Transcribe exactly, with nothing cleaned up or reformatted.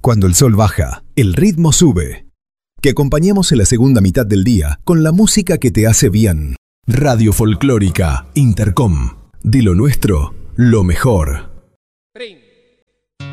Cuando el sol baja, el ritmo sube. Que acompañemos en la segunda mitad del día con la música que te hace bien. Radio Folclórica Intercom. De lo nuestro, lo mejor. Ring.